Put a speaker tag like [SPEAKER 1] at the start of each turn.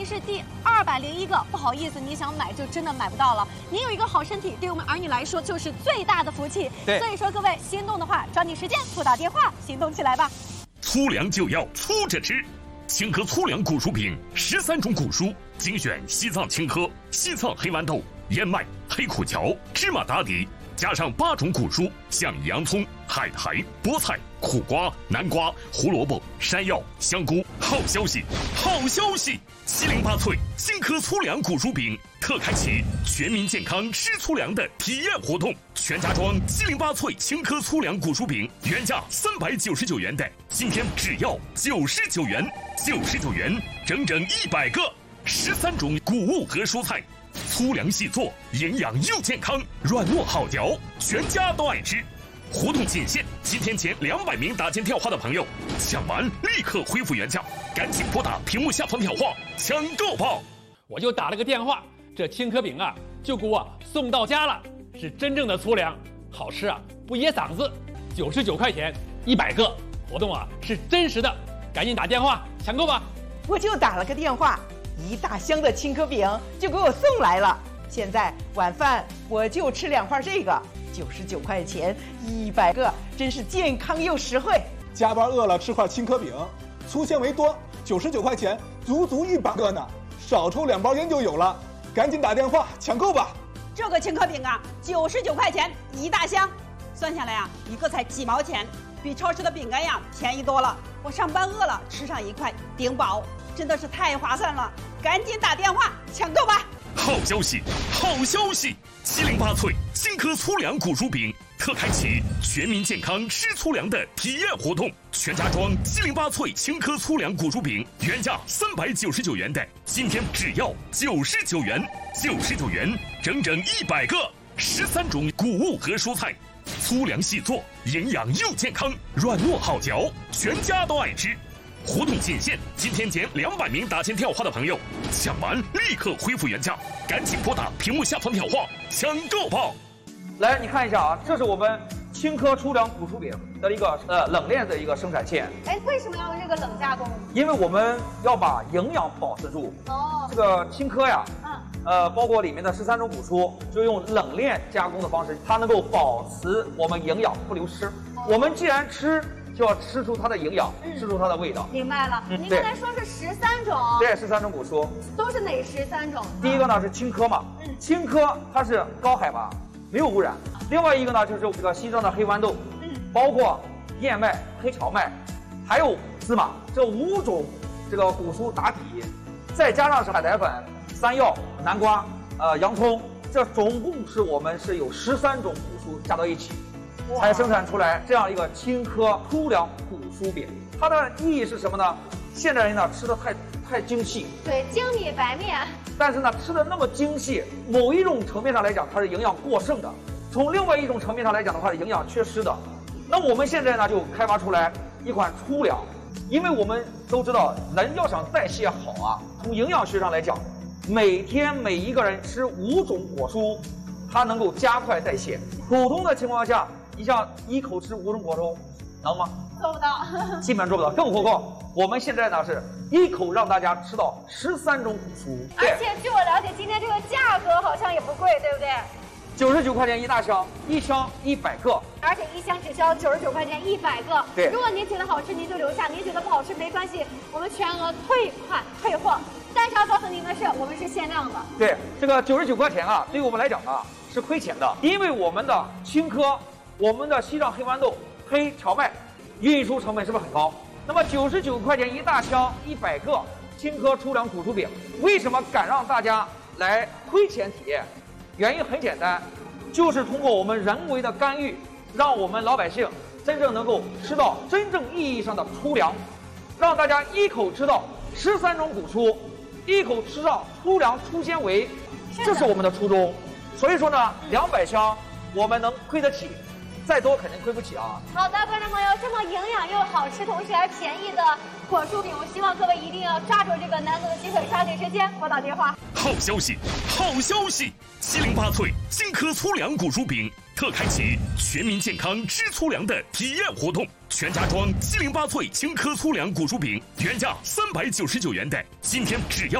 [SPEAKER 1] 您是第201个，不好意思，你想买就真的买不到了。您有一个好身体，对我们儿女来说就是最大的福气。
[SPEAKER 2] 对，
[SPEAKER 1] 所以说各位心动的话，抓紧时间拨打电话，行动起来吧。
[SPEAKER 3] 粗粮就要粗着吃，青稞粗粮谷薯饼，13种谷蔬，精选西藏青稞、西藏黑豌豆、燕麦、黑苦荞、芝麻打底，加上8种谷蔬，像洋葱、海苔、菠菜、苦瓜、南瓜、胡萝卜、山药、香菇。好消息，好消息！708脆青稞粗粮谷薯饼特开启全民健康吃粗粮的体验活动，全家装708脆青稞粗粮谷薯饼，原价399元的，今天只要99元，99元，整整100个，13种谷物和蔬菜。粗粮细做，营养又健康，软糯好嚼，全家都爱吃。活动仅限今天前200名打进电话的朋友，抢完立刻恢复原价，赶紧拨打屏幕下方电话抢购吧！
[SPEAKER 2] 我就打了个电话，这青稞饼啊就给我送到家了，是真正的粗粮，好吃啊，不噎嗓子，99块钱100个，活动啊是真实的，赶紧打电话抢购吧！
[SPEAKER 4] 我就打了个电话。1大箱的青稞饼就给我送来了，现在晚饭我就吃2块这个，99块钱100个，真是健康又实惠。
[SPEAKER 5] 加班饿了吃块青稞饼，粗纤维多，99块钱足100个呢，少抽2包烟就有了，赶紧打电话抢购吧！
[SPEAKER 6] 这个青稞饼啊，99块钱1大箱，算下来啊，一个才几毛钱，比超市的饼干呀便宜多了。我上班饿了吃上1块顶饱。真的是太划算了，赶紧打电话抢购吧！
[SPEAKER 3] 好消息，好消息！708脆青稞粗粮谷薯饼特开启全民健康吃粗粮的体验活动，全家装708脆青稞粗粮谷薯饼，原价399元的，今天只要99元，99元，整整100个，13种谷物和蔬菜，粗粮细做，营养又健康，软糯好嚼，全家都爱吃。活动仅限今天前200名打进电话的朋友，抢完立刻恢复原价，赶紧拨打屏幕下方电话抢购吧！
[SPEAKER 7] 来，你看一下啊，这是我们青稞粗粮谷薯饼的一个冷链的一个生产线。
[SPEAKER 1] 哎，为什么要用这个冷加工？
[SPEAKER 7] 因为我们要把营养保持住。哦，这个青稞呀，包括里面的13种谷蔬，就用冷链加工的方式，它能够保持我们营养不流失。我们既然吃，就要吃出它的营养，吃出它的味道。
[SPEAKER 1] 明白了，您刚才说是13种，
[SPEAKER 7] 对，13种谷蔬，
[SPEAKER 1] 都是哪13种？
[SPEAKER 7] 第一个呢是青稞嘛，青稞它是高海拔，没有污染。另外一个呢就是这个西藏的黑豌豆，包括燕麦、黑荞麦，还有芝麻，这5种这个谷蔬打底，再加上是海苔粉、山药、南瓜、洋葱，这总共是我们是有13种谷蔬加到一起。才生产出来这样一个青稞粗粮谷薯饼，它的意义是什么呢？现代人呢吃的太精细，
[SPEAKER 1] 对，精米白面，
[SPEAKER 7] 但是呢吃的那么精细，某一种层面上来讲它是营养过剩的，从另外一种层面上来讲的话是营养缺失的。那我们现在呢就开发出来一款粗粮，因为我们都知道人要想代谢好啊，从营养学上来讲，每天每一个人吃5种果蔬，它能够加快代谢。普通的情况下，你像一口吃5种果蔬，能吗？
[SPEAKER 1] 做不到，
[SPEAKER 7] 基本做不到。更何况我们现在呢是一口让大家吃到13种谷蔬，
[SPEAKER 1] 而且据我了解，今天这个价格好像也不贵，对不对
[SPEAKER 7] ？99块钱1大箱，一箱100个，
[SPEAKER 1] 而且一箱只需要99块钱100个。
[SPEAKER 7] 对，
[SPEAKER 1] 如果您觉得好吃，您就留下；您觉得不好吃没关系，我们全额退款退货。但是要告诉您的是，我们是限量的。
[SPEAKER 7] 对，这个99块钱啊，对于我们来讲啊是亏钱的，因为我们的青稞。我们的西藏黑豌豆、黑荞麦，运输成本是不是很高？那么99块钱1大箱100个青稞粗粮谷薯饼，为什么敢让大家来亏钱体验？原因很简单，就是通过我们人为的干预，让我们老百姓真正能够吃到真正意义上的粗粮，让大家一口吃到13种谷蔬，一口吃到粗粮粗纤维，这是我们的初衷。所以说呢，200箱我们能亏得起。再多肯定亏不起啊！
[SPEAKER 1] 好的，观众朋友，这么营养又好吃，同时还便宜的果蔬饼，我希望各位一定要抓住这个难得的机会，抓紧时间拨打电话。
[SPEAKER 3] 好消息，好消息！708脆青稞粗粮谷薯饼特开启全民健康吃粗粮的体验活动，全家装708脆青稞粗粮谷薯饼，原价399元的，今天只要